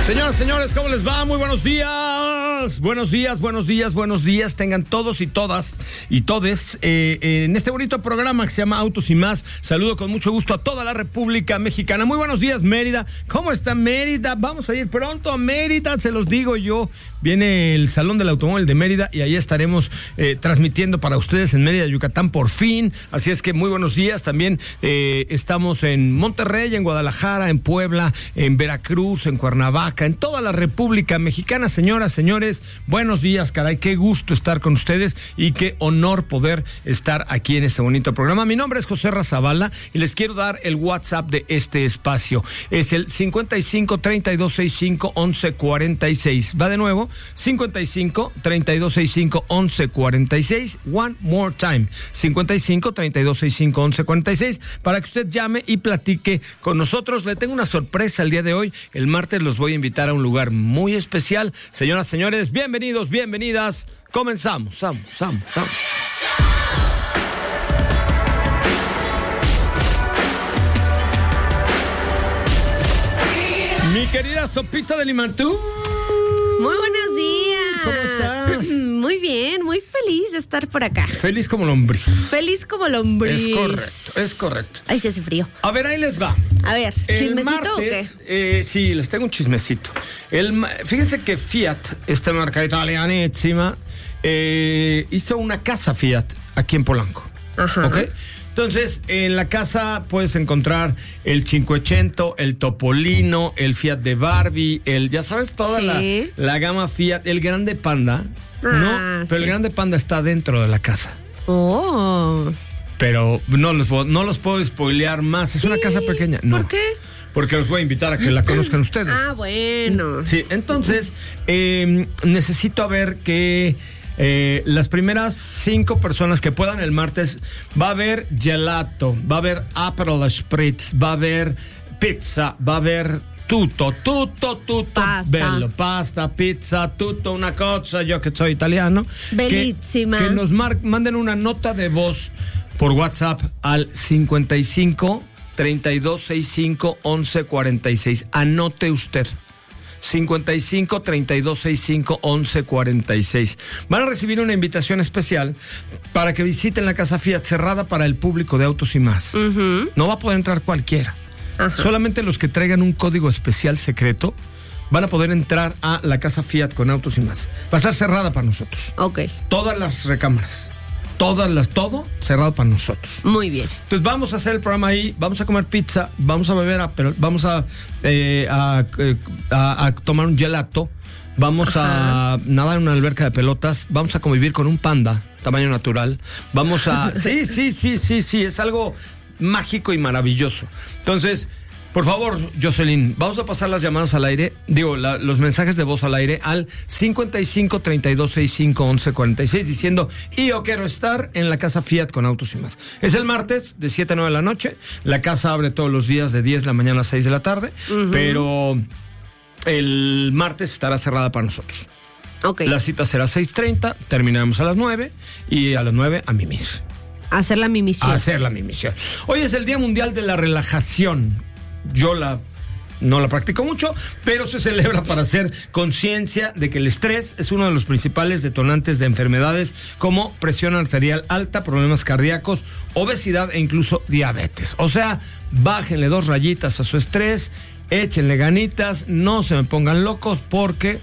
Señoras, señores, ¿cómo les va? Muy buenos días. Buenos días, buenos días, buenos días. Tengan todos y todas y todes en este bonito programa que se llama Autos y Más. Saludo con mucho gusto a toda la República Mexicana. Muy buenos días, Mérida. ¿Cómo está Mérida? Vamos a ir pronto a Mérida, se los digo yo. Viene el Salón del Automóvil de Mérida y ahí estaremos transmitiendo para ustedes en Mérida, Yucatán, por fin. Así es que muy buenos días. También estamos en Monterrey, en Guadalajara, en Puebla, en Veracruz, en Cuernavaca, en toda la República Mexicana. Señoras, señores, buenos días, caray, qué gusto estar con ustedes y qué honor poder estar aquí en este bonito programa. Mi nombre es José Razabala y les quiero dar el WhatsApp de este espacio. Es el 55 32 65 11 46. Va de nuevo, 55 32 65 11 46. One more time, 55 32 65 11 46, para que usted llame y platique con nosotros. Le tengo una sorpresa el día de hoy. El martes los voy a invitar a un lugar muy especial. Señoras, señores, bienvenidos, bienvenidas. Comenzamos. Vamos. Mi querida Sopita de Limantú. Muy buenos días. ¿Cómo estás? Muy bien, muy feliz de estar por acá. Feliz como lombriz. Feliz como lombriz. Es correcto. Ahí se hace frío. A ver, ahí les va. A ver, ¿chismecito martes, o qué? Sí, les tengo un chismecito. Fíjense que Fiat, esta marca italianísima, hizo una casa Fiat aquí en Polanco. Ajá. ¿Ok? Entonces, en la casa puedes encontrar el 580, el Topolino, el Fiat de Barbie, ya sabes, toda la gama Fiat, el Grande Panda, ¿no? Pero el Grande Panda está dentro de la casa. Oh. Pero no los puedo spoilear más, es una casa pequeña. No. ¿Por qué? Porque los voy a invitar a que la conozcan ustedes. Ah, bueno. Sí, entonces, necesito ver que las primeras 5 personas que puedan el martes, va a haber gelato, va a haber Aperol Spritz, va a haber pizza, va a haber tutto, pasta. bello, pasta, pizza, tutto, una cosa, yo que soy italiano. Bellísima. Que nos manden una nota de voz por WhatsApp al 55 32 65 11 46. Anote usted. 55 32 65 11 46. Van a recibir una invitación especial para que visiten la casa Fiat, cerrada para el público de Autos y Más. Uh-huh. No va a poder entrar cualquiera. Ajá. Solamente los que traigan un código especial secreto van a poder entrar a la casa Fiat con Autos y Más. Va a estar cerrada para nosotros. Ok. Todas las recámaras. Todo cerrado para nosotros. Muy bien. Entonces vamos a hacer el programa ahí, vamos a comer pizza, vamos a beber, pero vamos a tomar un gelato, vamos a nadar en una alberca de pelotas, vamos a convivir con un panda, tamaño natural, vamos a... Sí, es algo mágico y maravilloso. Entonces, por favor, Jocelyn, vamos a pasar las llamadas al aire, los mensajes de voz al aire al 55 32 65 11 46 diciendo, y yo quiero estar en la casa Fiat con Autos y Más. Es el martes de 7 a 9 de la noche, la casa abre todos los días de 10 de la mañana a 6 de la tarde, uh-huh. Pero el martes estará cerrada para nosotros. Okay. La cita será 6:30, terminaremos a las 9 y a las 9 a mimir. Hacer la mimisión. Hoy es el Día Mundial de la Relajación. Yo no la practico mucho, pero se celebra para hacer conciencia de que el estrés es uno de los principales detonantes de enfermedades como presión arterial alta, problemas cardíacos, obesidad e incluso diabetes. O sea, bájenle 2 rayitas a su estrés, échenle ganitas, no se me pongan locos porque...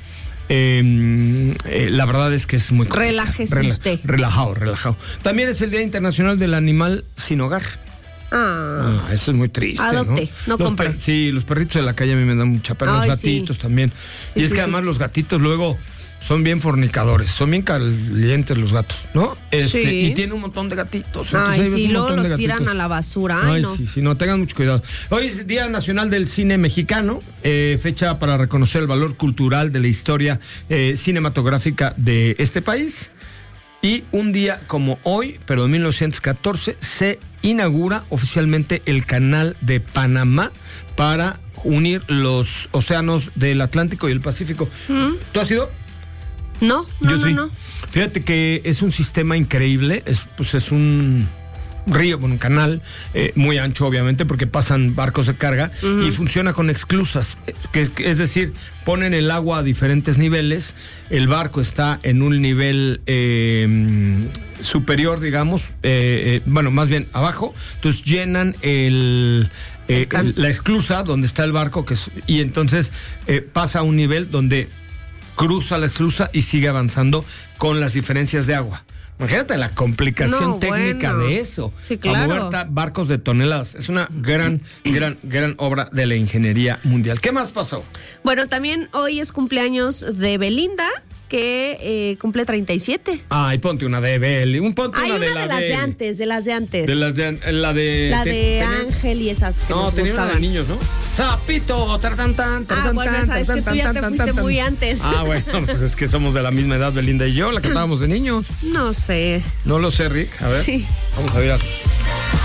la verdad es que es muy complicado. Relájese usted. Relajado. También es el Día Internacional del Animal Sin Hogar. Eso es muy triste. Adopte, no compre. Sí, los perritos de la calle a mí me dan mucha pena. Los gatitos también. Y es que además los gatitos luego son bien fornicadores, son bien calientes los gatos, ¿no? Y tiene un montón de gatitos. Luego los tiran a la basura. No, tengan mucho cuidado. Hoy es Día Nacional del Cine Mexicano, fecha para reconocer el valor cultural de la historia cinematográfica de este país. Y un día como hoy, pero en 1914, se inaugura oficialmente el Canal de Panamá para unir los océanos del Atlántico y el Pacífico. ¿Tú has ido? No. Fíjate que es un sistema increíble, es un río, un canal muy ancho, obviamente, porque pasan barcos de carga, y funciona con esclusas, es decir, ponen el agua a diferentes niveles, el barco está en un nivel superior, digamos, más bien abajo, entonces llenan la esclusa donde está el barco, y entonces pasa a un nivel donde cruza la esclusa y sigue avanzando con las diferencias de agua. Imagínate la complicación técnica de eso. Sí, claro. A mover barcos de toneladas. Es una gran obra de la ingeniería mundial. ¿Qué más pasó? Bueno, también hoy es cumpleaños de Belinda, que cumple 37. Ay, ponte una de Bel. Hay una de las de antes. La de Ángel y esas que nos tenía gustaban. Una de niños, ¿no? Zapito, sabes que tú ya te fuiste muy antes. Bueno, pues es que somos de la misma edad, Belinda y yo, la que estábamos de niños. No sé. No lo sé, Rick. A ver. Sí. Vamos a ver.